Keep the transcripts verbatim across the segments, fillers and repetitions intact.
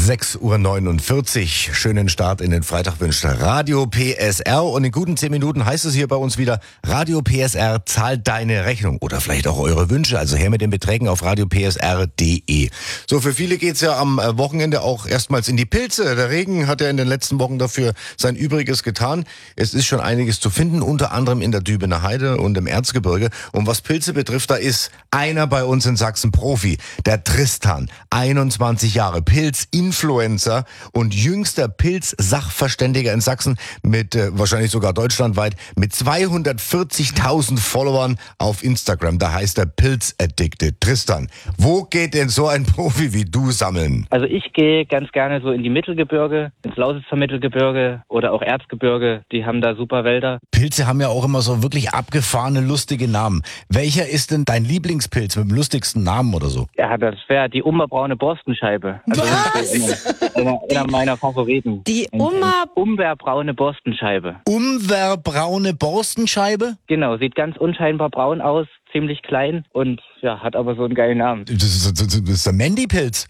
sechs Uhr neunundvierzig. Schönen Start in den Freitag wünscht Radio P S R. Und in guten zehn Minuten heißt es hier bei uns wieder, Radio P S R zahlt deine Rechnung. Oder vielleicht auch eure Wünsche. Also her mit den Beträgen auf radio p s r punkt d e. So, für viele geht's ja am Wochenende auch erstmals in die Pilze. Der Regen hat ja in den letzten Wochen dafür sein Übriges getan. Es ist schon einiges zu finden, unter anderem in der Dübener Heide und im Erzgebirge. Und was Pilze betrifft, da ist einer bei uns in Sachsen Profi. Der Tristan, einundzwanzig Jahre, Pilzinfluencer und jüngster Pilz-Sachverständiger in Sachsen mit äh, wahrscheinlich sogar deutschlandweit mit zweihundertvierzigtausend Followern auf Instagram. Da heißt er Pilz Addicted. Tristan, wo geht denn so ein Profi wie du sammeln? Also ich gehe ganz gerne so in die Mittelgebirge, ins Lausitzer Mittelgebirge oder auch Erzgebirge. Die haben da super Wälder. Pilze haben ja auch immer so wirklich abgefahrene, lustige Namen. Welcher ist denn dein Lieblingspilz mit dem lustigsten Namen oder so? Ja, das wäre die umberbraune Borstenscheibe. Also das ist einer, einer meiner Favoriten. Die Umber... Umberbraune Borstenscheibe. Umberbraune Borstenscheibe? Genau, sieht ganz unscheinbar braun aus, ziemlich klein und ja, hat aber so einen geilen Namen. Das ist, das ist der Mandy-Pilz.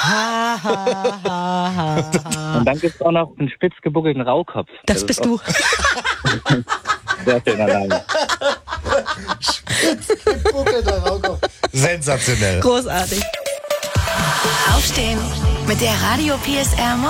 Und dann gibt es auch noch einen spitz gebuckelten Rauchkopf. Das, das bist du. Sehr schöner Name. Spitz gebuckelter Rauchkopf. Sensationell. Großartig. Aufstehen mit der Radio P S R